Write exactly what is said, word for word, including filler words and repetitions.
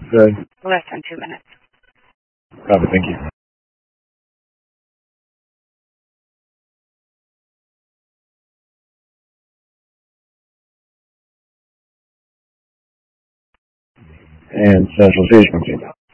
Good. Less than two minutes. Copy, thank you. And Central Station.